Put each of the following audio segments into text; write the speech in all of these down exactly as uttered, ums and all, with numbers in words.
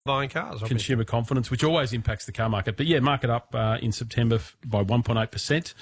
buying cars. Obviously. Consumer confidence, which always impacts the car market. But yeah, market up uh, in September f- by one point eight percent.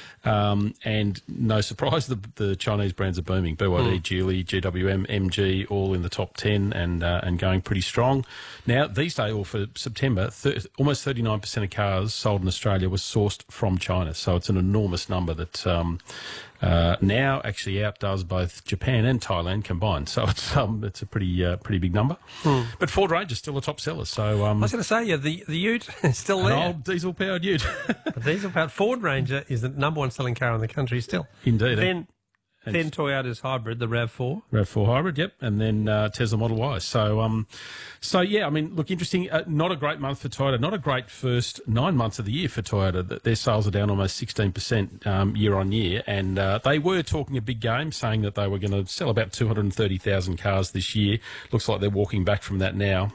Um, and no surprise, the, the Chinese brands are booming. B Y D, mm. Geely, G W M, M G, all in the top ten and uh, and going pretty strong. Now, these days, or for September, thir- almost thirty-nine percent of cars sold in Australia was sourced from China. So it's an enormous number that um, uh, now actually outdoes both Japan and Thailand combined. So it's um, it's a pretty uh, pretty big number. Mm. But Ford Ranger is still a top seller. So um, I was going to say, yeah, the, the Ute is still an there. An old diesel-powered Ute. The diesel-powered Ford Ranger is the number one selling car in the country still. Indeed. Then, then Toyota's hybrid, the RAV four. RAV four hybrid, yep, and then uh, Tesla Model Y. So, um, so yeah, I mean, look, interesting. Uh, not a great month for Toyota. Not a great first nine months of the year for Toyota. Their sales are down almost sixteen percent um, year on year, and uh, they were talking a big game, saying that they were going to sell about two hundred thirty thousand cars this year. Looks like they're walking back from that now.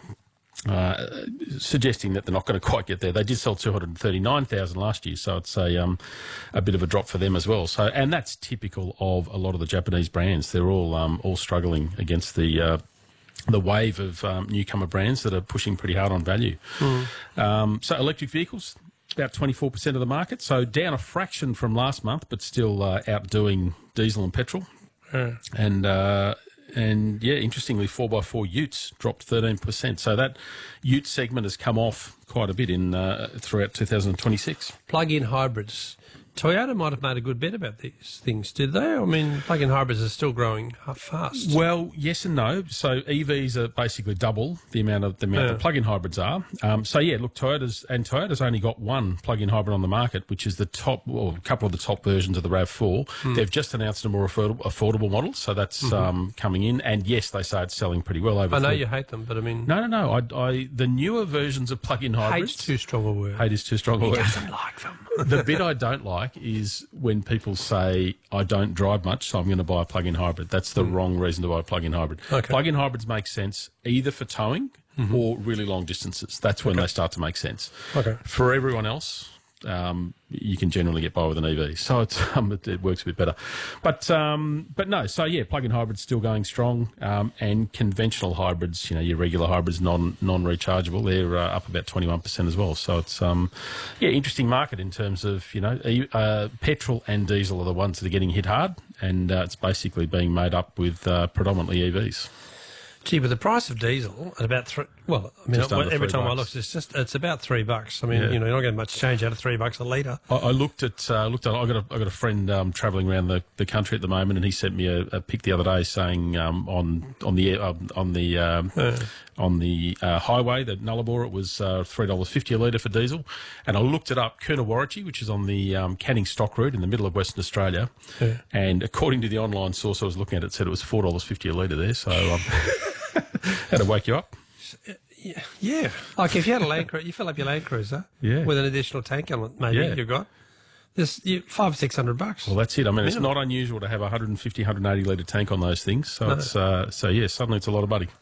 Uh, suggesting that they're not going to quite get there. They did sell two hundred thirty-nine thousand last year, so it's a um, a bit of a drop for them as well. So, and that's typical of a lot of the Japanese brands. They're all um, all struggling against the uh, the wave of um, newcomer brands that are pushing pretty hard on value. Mm. Um, so, electric vehicles, about twenty-four percent of the market, so down a fraction from last month, but still uh, outdoing diesel and petrol. Mm. And uh, And, yeah, interestingly, four by four utes dropped thirteen percent. So that ute segment has come off quite a bit in uh, throughout two thousand twenty-six. Plug-in hybrids. Toyota might have made a good bet about these things, did they? I mean, plug-in hybrids are still growing fast. Well, yes and no. So E Vs are basically double the amount of the amount Yeah. the plug-in hybrids are. Um, so yeah, look, Toyota's and Toyota's only got one plug-in hybrid on the market, which is the top, well, a couple of the top versions of the RAV four. Hmm. They've just announced a more affordable, affordable model, so that's Mm-hmm. um, coming in. And yes, they say it's selling pretty well over. I know three- you hate them, but I mean, No, no, no. I, I, the newer versions of plug-in hybrids. hate's too strong a word. Hate is too strong a He word. doesn't like them. The bit I don't like is when people say, I don't drive much, so I'm going to buy a plug-in hybrid. That's the wrong reason to buy a plug-in hybrid. Okay. Plug-in hybrids make sense either for towing or really long distances. That's when Okay. they start to make sense. Okay. For everyone else, um, you can generally get by with an E V. So it's, um, it, it works a bit better. But um, but no, so yeah, plug-in hybrids still going strong, um, and conventional hybrids, you know, your regular hybrids, non, non-rechargeable, they're uh, up about twenty-one percent as well. So it's, um, yeah, interesting market in terms of, you know, e- uh, petrol and diesel are the ones that are getting hit hard, and uh, it's basically being made up with uh, predominantly E Vs. Gee, with the price of diesel at about three, well, I mean, Just under every three time I bucks. look, it's just it's about three bucks. I mean, Yeah. you know, you're not getting much change out of three bucks a litre. I, I looked at, uh, looked at. I got a, I got a friend um, travelling around the, the country at the moment, and he sent me a, a pic the other day saying um, on on the air- um, on the um, Yeah. on the uh, highway, the Nullarbor, it was uh, three dollars fifty a litre for diesel, and I looked it up, Coonawarra, which is on the um, Canning Stock route in the middle of Western Australia, Yeah. and according to the online source I was looking at, it said it was four dollars fifty a litre there. So um, had to wake you up. Yeah, yeah. Like if you had a Land Cruiser, you fill up your Land Cruiser Yeah. with an additional tank on it, maybe Yeah. you've got this you, five six hundred bucks. Well, that's it. I mean, it's Minimum. not unusual to have a one hundred fifty, one hundred eighty litre tank on those things. So No. it's uh, so yeah, suddenly it's a lot of money.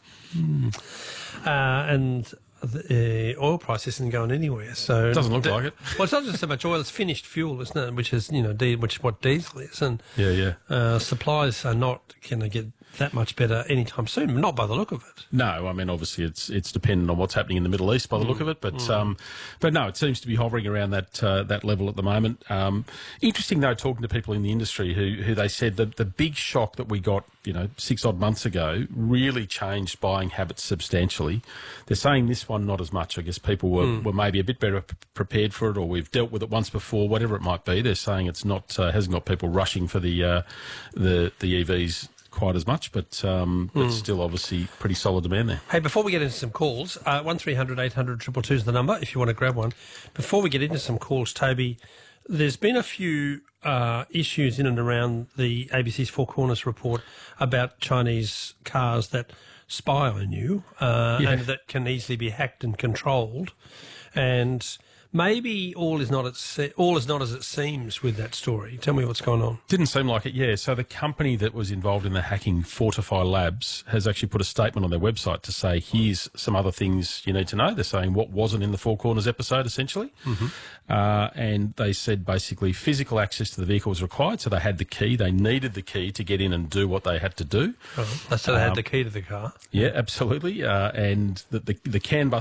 Uh, and the uh, oil price isn't going anywhere. So Doesn't look like it. Well, it's not just so much oil; it's finished fuel, isn't it? Which is you know, di- which is what diesel is, and Yeah, yeah. uh, supplies are not going to get that much better anytime soon. Not by the look of it. No, I mean obviously it's it's dependent on what's happening in the Middle East by the look of it, but um, but no, it seems to be hovering around that uh, that level at the moment. Um, interesting though, talking to people in the industry who who they said that the big shock that we got, you know, six odd months ago really changed buying habits substantially. They're saying this one not as much. I guess people were, were maybe a bit better p- prepared for it, or we've dealt with it once before, whatever it might be. They're saying it's not uh, hasn't got people rushing for the uh, the the E Vs quite as much, but um, but still obviously pretty solid demand there. Hey, before we get into some calls, uh, one three hundred eight hundred two two two is the number if you want to grab one. Before we get into some calls, Toby, there's been a few uh, issues in and around the A B C's Four Corners report about Chinese cars that spy on you uh, Yeah. and that can easily be hacked and controlled. And maybe all is not at se- all is not as it seems with that story. Tell me what's going on. Didn't seem like it, yeah. So the company that was involved in the hacking, Fortify Labs, has actually put a statement on their website to say, here's some other things you need to know. They're saying what wasn't in the Four Corners episode, essentially. Mm-hmm. Uh, and they said basically physical access to the vehicle was required, so they had the key. They needed the key to get in and do what they had to do. Right. So they had the key to the car. Yeah, absolutely. Uh, and the, the, the CAN bus